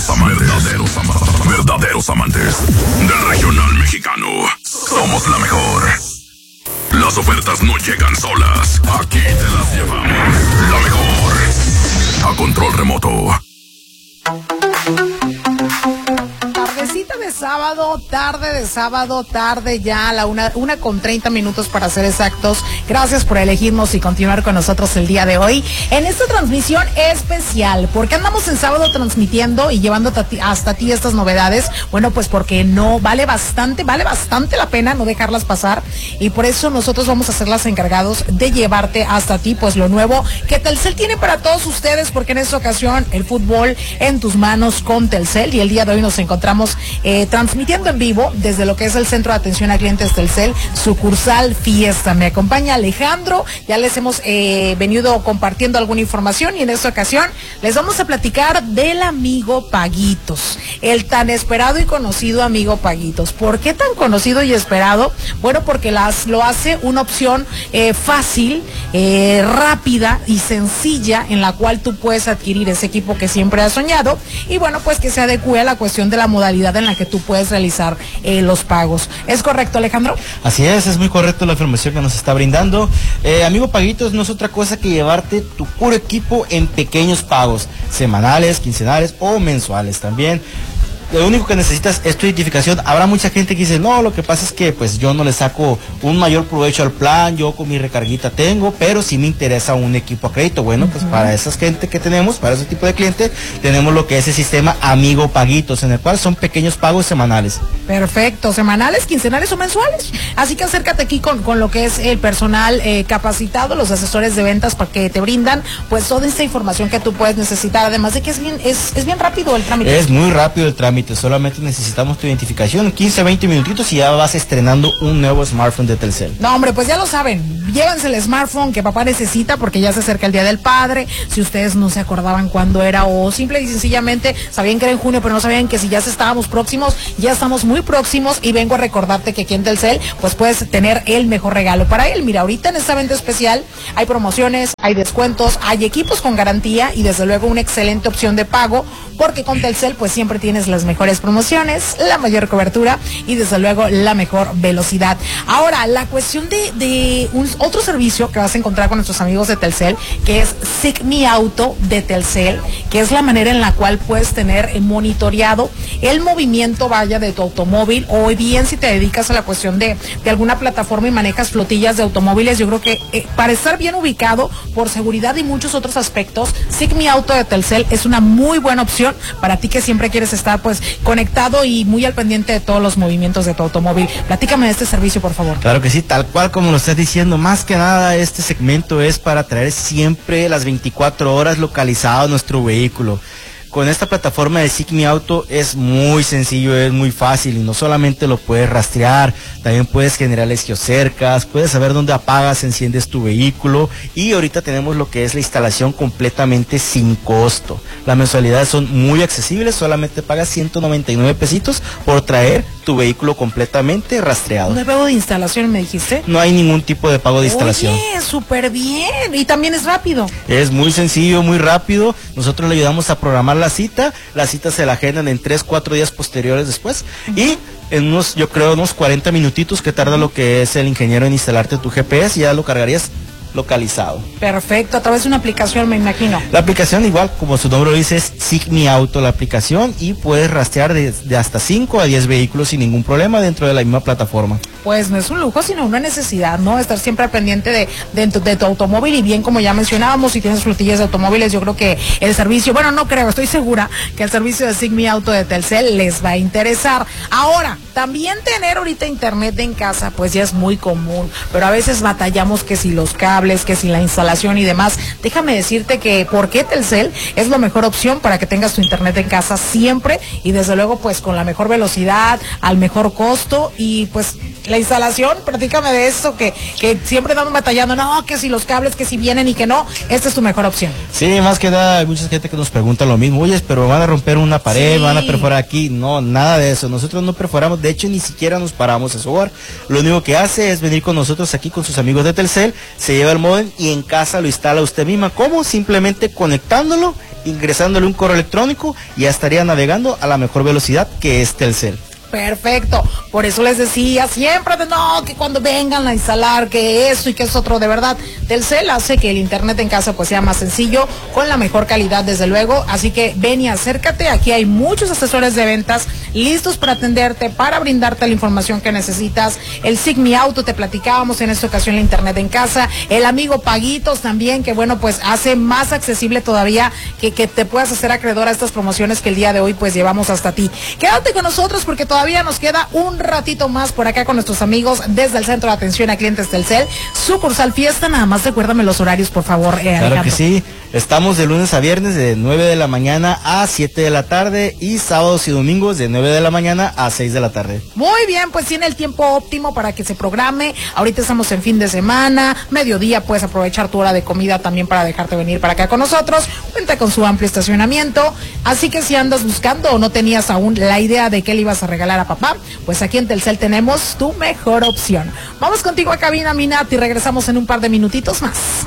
Verdaderos amantes del regional mexicano. Somos la mejor. Las ofertas no llegan solas. Aquí te las llevamos. La mejor. A control remoto. Tardecita de sábado, tarde ya a la 1:30 para ser exactos. Gracias por elegirnos y continuar con nosotros el día de hoy en esta transmisión especial. ¿Por qué andamos en sábado transmitiendo y llevando hasta ti estas novedades? Bueno, pues porque vale bastante la pena no dejarlas pasar, y por eso nosotros vamos a ser los encargados de llevarte hasta ti pues lo nuevo que Telcel tiene para todos ustedes, porque en esta ocasión el fútbol en tus manos con Telcel, y el día de hoy nos encontramos transmitiendo en vivo desde lo que es el Centro de Atención a Clientes Telcel, sucursal Fiesta. Me acompaña Alejandro, ya les hemos venido compartiendo alguna información, y en esta ocasión les vamos a platicar del amigo Paguitos, el tan esperado y conocido amigo Paguitos. ¿Por qué tan conocido y esperado? Bueno, porque lo hace una opción fácil, rápida y sencilla, en la cual tú puedes adquirir ese equipo que siempre has soñado, y bueno, pues que se adecue a la cuestión de la modalidad en la que tú puedes realizar los pagos. ¿Es correcto, Alejandro? Así es muy correcto la información que nos está brindando. Amigo Paguitos no es otra cosa que llevarte tu puro equipo en pequeños pagos, semanales, quincenales o mensuales también. Lo único que necesitas es tu identificación. Habrá mucha gente que dice, no, lo que pasa es que pues yo no le saco un mayor provecho al plan, yo con mi recarguita tengo, pero sí me interesa un equipo a crédito. Bueno, pues para esa gente que tenemos, para ese tipo de cliente, tenemos lo que es el sistema Amigo Paguitos, en el cual son pequeños pagos semanales. Perfecto, semanales, quincenales o mensuales. Así que acércate aquí con lo que es el personal capacitado, los asesores de ventas, para que te brindan pues toda esta información que tú puedes necesitar. Además de que es bien rápido el trámite. Es muy rápido el trámite. Solamente necesitamos tu identificación, 15-20 minutitos y ya vas estrenando un nuevo smartphone de Telcel. No, hombre, pues ya lo saben, llévense el smartphone que papá necesita, porque ya se acerca el Día del Padre. Si ustedes no se acordaban cuándo era, o simple y sencillamente sabían que era en junio, pero no sabían que si ya estábamos próximos, ya estamos muy próximos, y vengo a recordarte que aquí en Telcel pues puedes tener el mejor regalo para él. Mira, ahorita en esta venta especial hay promociones, hay descuentos, hay equipos con garantía y desde luego una excelente opción de pago, porque con Telcel pues siempre tienes las mejores promociones, la mayor cobertura y desde luego la mejor velocidad. Ahora, la cuestión de otro servicio que vas a encontrar con nuestros amigos de Telcel, que es Sig Mi Auto de Telcel, que es la manera en la cual puedes tener monitoreado el movimiento de tu automóvil, o bien si te dedicas a la cuestión de alguna plataforma y manejas flotillas de automóviles. Yo creo que para estar bien ubicado por seguridad y muchos otros aspectos, Sig Mi Auto de Telcel es una muy buena opción para ti que siempre quieres estar pues conectado y muy al pendiente de todos los movimientos de tu automóvil. Platícame de este servicio, por favor. Claro que sí, tal cual como lo estás diciendo. Más que nada, este segmento es para traer siempre las 24 horas localizado nuestro vehículo. Con esta plataforma de Sig Mi Auto es muy sencillo, es muy fácil, y no solamente lo puedes rastrear, también puedes generarles geocercas, puedes saber dónde apagas, enciendes tu vehículo, y ahorita tenemos lo que es la instalación completamente sin costo. Las mensualidades son muy accesibles, solamente pagas 199 pesitos por traer tu vehículo completamente rastreado. ¿No hay pago de instalación, me dijiste? No hay ningún tipo de pago de instalación. Oye, súper bien, y también es rápido. Es muy sencillo, muy rápido. Nosotros le ayudamos a programar la cita se la agendan en 3-4 días posteriores después, y en unos 40 minutitos que tarda lo que es el ingeniero en instalarte tu GPS, ya lo cargarías localizado. Perfecto, a través de una aplicación, me imagino. La aplicación, igual como su nombre lo dice, es Sig Mi Auto la aplicación, y puedes rastrear de hasta 5 a 10 vehículos sin ningún problema dentro de la misma plataforma. Pues no es un lujo, sino una necesidad, ¿no? Estar siempre al pendiente de tu automóvil, y bien, como ya mencionábamos, si tienes flotillas de automóviles, yo creo que el servicio, bueno, no creo, estoy segura que el servicio de Sig Mi Auto de Telcel les va a interesar. Ahora, también tener ahorita internet en casa, pues ya es muy común, pero a veces batallamos que si los cables, que si la instalación y demás. Déjame decirte que ¿por qué Telcel es la mejor opción para que tengas tu internet en casa siempre, y desde luego pues con la mejor velocidad, al mejor costo, y pues La instalación, platícame de eso, que siempre estamos batallando, no, que si los cables, que si vienen y que no, esta es tu mejor opción. Sí, más que nada, hay mucha gente que nos pregunta lo mismo, oye, pero van a romper una pared, Sí. van a perforar aquí, no, nada de eso, nosotros no perforamos, de hecho ni siquiera nos paramos a su hogar, lo único que hace es venir con nosotros aquí con sus amigos de Telcel, se lleva el módem y en casa lo instala usted misma, ¿cómo? Simplemente conectándolo, ingresándole un correo electrónico y ya estaría navegando a la mejor velocidad que es Telcel. Perfecto, por eso les decía siempre no, que cuando vengan a instalar, que eso y que es otro, de verdad, Telcel hace que el internet en casa pues sea más sencillo, con la mejor calidad desde luego, así que ven y acércate, aquí hay muchos asesores de ventas listos para atenderte, para brindarte la información que necesitas, el Sigmi Auto, te platicábamos en esta ocasión el internet en casa, el amigo Paguitos también, que bueno pues hace más accesible todavía que te puedas hacer acreedor a estas promociones que el día de hoy pues llevamos hasta ti. Quédate con nosotros porque todavía nos queda un ratito más por acá con nuestros amigos desde el Centro de Atención a Clientes Telcel, sucursal Fiesta. Nada más recuérdame los horarios, por favor, Alejandro. Claro que sí, estamos de lunes a viernes de 9 de la mañana a 7 de la tarde y sábados y domingos de 9 de la mañana a 6 de la tarde. Muy bien, pues tiene el tiempo óptimo para que se programe. Ahorita estamos en fin de semana, mediodía, puedes aprovechar tu hora de comida también para dejarte venir para acá con nosotros. Cuenta con su amplio estacionamiento, así que si andas buscando o no tenías aún la idea de qué le ibas a regalar a papá, pues aquí en Telcel tenemos tu mejor opción. Vamos contigo a cabina, Minat, y regresamos en un par de minutitos más.